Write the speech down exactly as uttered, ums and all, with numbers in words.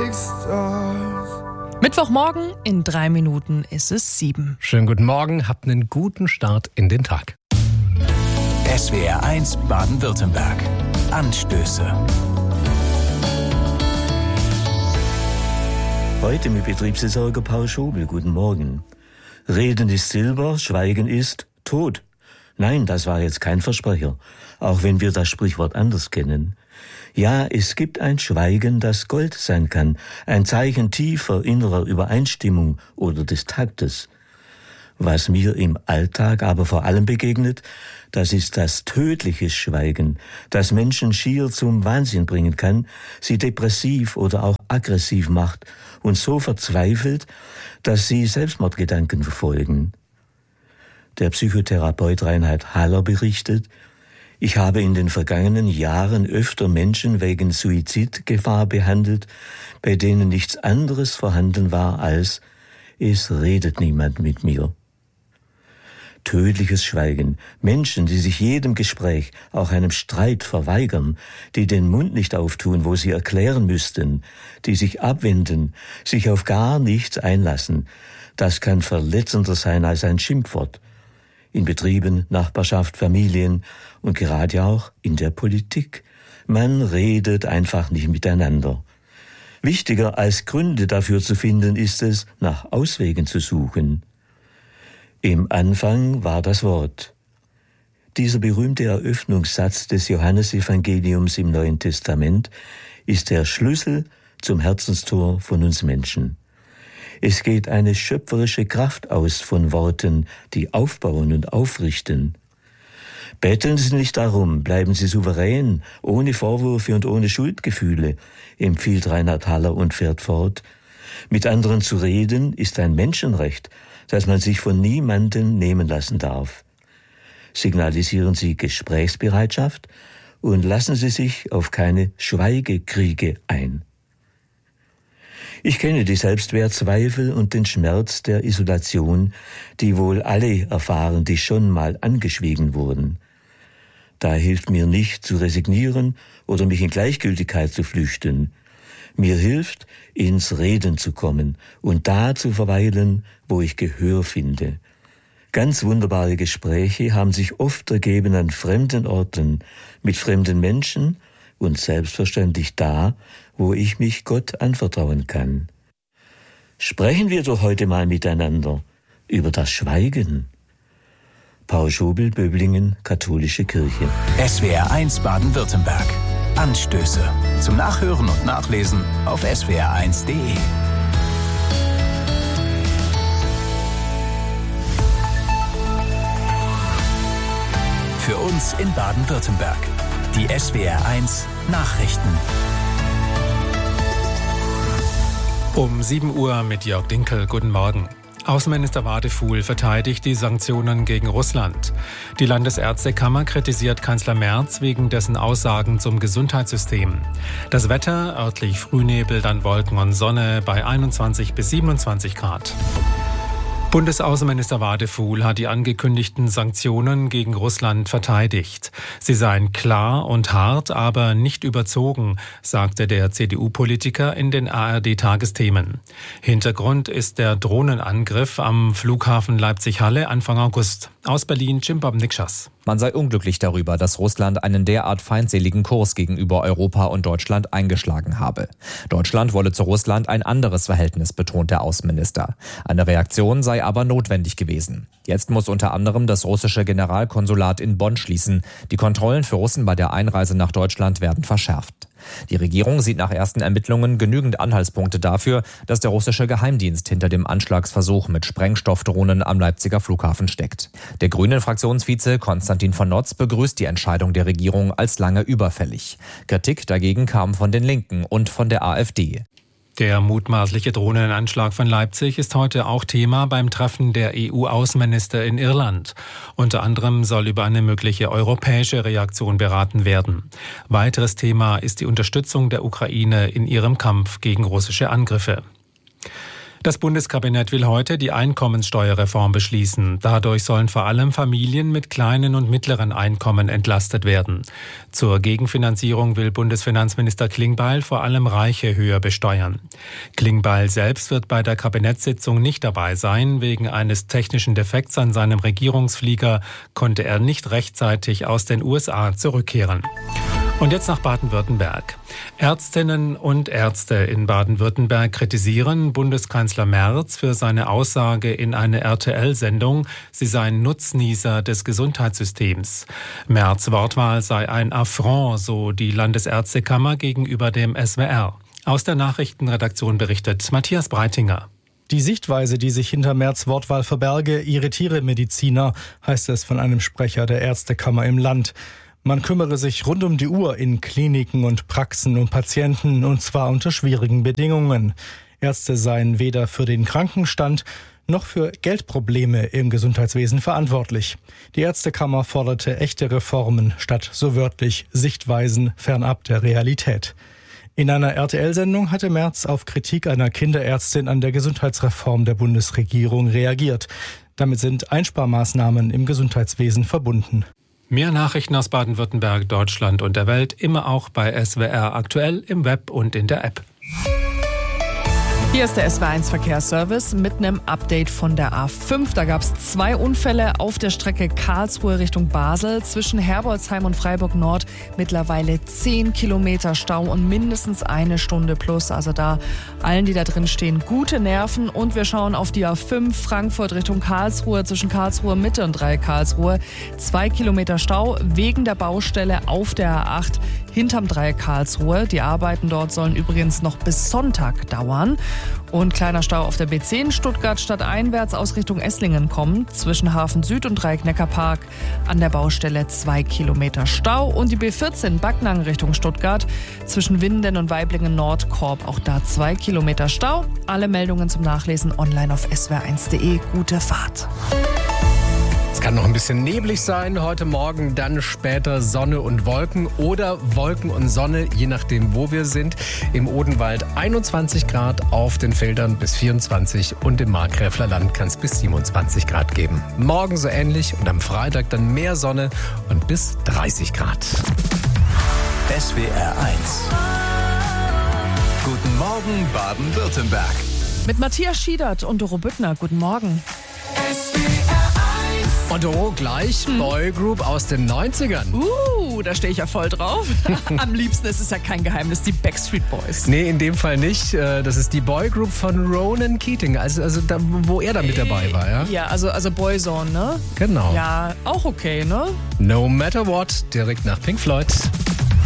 Mittwochmorgen, in drei Minuten ist es sieben. Schönen guten Morgen, habt einen guten Start in den Tag. S W R eins Baden-Württemberg. Anstöße. Heute mit Betriebsversorger Paul Schobel. Guten Morgen. Reden ist Silber, Schweigen ist Tod. Nein, das war jetzt kein Versprecher, auch wenn wir das Sprichwort anders kennen. Ja, es gibt ein Schweigen, das Gold sein kann, ein Zeichen tiefer innerer Übereinstimmung oder des Taktes. Was mir im Alltag aber vor allem begegnet, das ist das tödliche Schweigen, das Menschen schier zum Wahnsinn bringen kann, sie depressiv oder auch aggressiv macht und so verzweifelt, dass sie Selbstmordgedanken verfolgen. Der Psychotherapeut Reinhard Haller berichtet, ich habe in den vergangenen Jahren öfter Menschen wegen Suizidgefahr behandelt, bei denen nichts anderes vorhanden war als, es redet niemand mit mir. Tödliches Schweigen, Menschen, die sich jedem Gespräch, auch einem Streit verweigern, die den Mund nicht auftun, wo sie erklären müssten, die sich abwenden, sich auf gar nichts einlassen, das kann verletzender sein als ein Schimpfwort. In Betrieben, Nachbarschaft, Familien und gerade auch in der Politik. Man redet einfach nicht miteinander. Wichtiger als Gründe dafür zu finden, ist es, nach Auswegen zu suchen. Im Anfang war das Wort. Dieser berühmte Eröffnungssatz des Johannesevangeliums im Neuen Testament ist der Schlüssel zum Herzenstor von uns Menschen. Es geht eine schöpferische Kraft aus von Worten, die aufbauen und aufrichten. Betteln Sie nicht darum, bleiben Sie souverän, ohne Vorwürfe und ohne Schuldgefühle, empfiehlt Reinhard Haller und fährt fort. Mit anderen zu reden ist ein Menschenrecht, das man sich von niemandem nehmen lassen darf. Signalisieren Sie Gesprächsbereitschaft und lassen Sie sich auf keine Schweigekriege ein. Ich kenne die Selbstwertzweifel und den Schmerz der Isolation, die wohl alle erfahren, die schon mal angeschwiegen wurden. Da hilft mir nicht zu resignieren oder mich in Gleichgültigkeit zu flüchten. Mir hilft, ins Reden zu kommen und da zu verweilen, wo ich Gehör finde. Ganz wunderbare Gespräche haben sich oft ergeben an fremden Orten, mit fremden Menschen und selbstverständlich da, wo ich mich Gott anvertrauen kann. Sprechen wir doch heute mal miteinander über das Schweigen. Paul Schobel, Böblingen, Katholische Kirche. S W R eins Baden-Württemberg. Anstöße. Zum Nachhören und Nachlesen auf S W R eins Punkt de. Für uns in Baden-Württemberg. Die S W R eins Nachrichten. Um sieben Uhr mit Jörg Dinkel. Guten Morgen. Außenminister Wadefuhl verteidigt die Sanktionen gegen Russland. Die Landesärztekammer kritisiert Kanzler Merz wegen dessen Aussagen zum Gesundheitssystem. Das Wetter, örtlich Frühnebel, dann Wolken und Sonne bei einundzwanzig bis siebenundzwanzig Grad. Bundesaußenminister Wadefuhl hat die angekündigten Sanktionen gegen Russland verteidigt. Sie seien klar und hart, aber nicht überzogen, sagte der C D U-Politiker in den A R D-Tagesthemen. Hintergrund ist der Drohnenangriff am Flughafen Leipzig-Halle Anfang August. Aus Berlin, Jim Bob-Nikschas. Man sei unglücklich darüber, dass Russland einen derart feindseligen Kurs gegenüber Europa und Deutschland eingeschlagen habe. Deutschland wolle zu Russland ein anderes Verhältnis, betont der Außenminister. Eine Reaktion sei aber notwendig gewesen. Jetzt muss unter anderem das russische Generalkonsulat in Bonn schließen. Die Kontrollen für Russen bei der Einreise nach Deutschland werden verschärft. Die Regierung sieht nach ersten Ermittlungen genügend Anhaltspunkte dafür, dass der russische Geheimdienst hinter dem Anschlagsversuch mit Sprengstoffdrohnen am Leipziger Flughafen steckt. Der Grünen-Fraktionsvize Konstantin von Notz begrüßt die Entscheidung der Regierung als lange überfällig. Kritik dagegen kam von den Linken und von der AfD. Der mutmaßliche Drohnenanschlag von Leipzig ist heute auch Thema beim Treffen der E U-Außenminister in Irland. Unter anderem soll über eine mögliche europäische Reaktion beraten werden. Weiteres Thema ist die Unterstützung der Ukraine in ihrem Kampf gegen russische Angriffe. Das Bundeskabinett will heute die Einkommenssteuerreform beschließen. Dadurch sollen vor allem Familien mit kleinen und mittleren Einkommen entlastet werden. Zur Gegenfinanzierung will Bundesfinanzminister Klingbeil vor allem Reiche höher besteuern. Klingbeil selbst wird bei der Kabinettssitzung nicht dabei sein. Wegen eines technischen Defekts an seinem Regierungsflieger konnte er nicht rechtzeitig aus den U S A zurückkehren. Und jetzt nach Baden-Württemberg. Ärztinnen und Ärzte in Baden-Württemberg kritisieren Bundeskanzler Merz für seine Aussage in einer R T L-Sendung, sie seien Nutznießer des Gesundheitssystems. Merz' Wortwahl sei ein Affront, so die Landesärztekammer gegenüber dem S W R. Aus der Nachrichtenredaktion berichtet Matthias Breitinger. Die Sichtweise, die sich hinter Merz' Wortwahl verberge, irritiere Mediziner, heißt es von einem Sprecher der Ärztekammer im Land. Man kümmere sich rund um die Uhr in Kliniken und Praxen um Patienten, und zwar unter schwierigen Bedingungen. Ärzte seien weder für den Krankenstand noch für Geldprobleme im Gesundheitswesen verantwortlich. Die Ärztekammer forderte echte Reformen statt so wörtlich Sichtweisen fernab der Realität. In einer R T L-Sendung hatte Merz auf Kritik einer Kinderärztin an der Gesundheitsreform der Bundesregierung reagiert. Damit sind Einsparmaßnahmen im Gesundheitswesen verbunden. Mehr Nachrichten aus Baden-Württemberg, Deutschland und der Welt immer auch bei S W R aktuell im Web und in der App. Hier ist der S W R eins Verkehrsservice mit einem Update von der A fünf. Da gab es zwei Unfälle auf der Strecke Karlsruhe Richtung Basel. Zwischen Herbolzheim und Freiburg Nord mittlerweile zehn Kilometer Stau und mindestens eine Stunde plus. Also da allen, die da drin stehen, gute Nerven. Und wir schauen auf die A fünf Frankfurt Richtung Karlsruhe. Zwischen Karlsruhe Mitte und Dreieck Karlsruhe zwei Kilometer Stau wegen der Baustelle auf der A acht hinterm Dreieck Karlsruhe. Die Arbeiten dort sollen übrigens noch bis Sonntag dauern. Und kleiner Stau auf der B zehn Stuttgart stadteinwärts aus Richtung Esslingen kommt. Zwischen Hafen Süd und Dreieck Neckarpark an der Baustelle zwei Kilometer Stau. Und die B vierzehn Backnang Richtung Stuttgart zwischen Winden und Waiblingen Nordkorb. Auch da zwei Kilometer Stau. Alle Meldungen zum Nachlesen online auf s w r eins punkt d e. Gute Fahrt. Es kann noch ein bisschen neblig sein heute Morgen, dann später Sonne und Wolken oder Wolken und Sonne, je nachdem, wo wir sind. Im Odenwald einundzwanzig Grad, auf den Feldern bis vierundzwanzig und im Markgräfler Land kann es bis siebenundzwanzig Grad geben. Morgen so ähnlich und am Freitag dann mehr Sonne und bis dreißig Grad. S W R eins. Guten Morgen Baden-Württemberg. Mit Matthias Schiedert und Doro Büttner. Guten Morgen. S W R Und oh, gleich Boygroup aus den neunzigern. Uh, da stehe ich ja voll drauf. Am liebsten ist es ja kein Geheimnis, die Backstreet Boys. Nee, in dem Fall nicht. Das ist die Boygroup von Ronan Keating, also, also da, wo er da mit dabei war, ja? Ja, also, also Boyzone, ne? Genau. Ja, auch okay, ne? No Matter What, direkt nach Pink Floyd.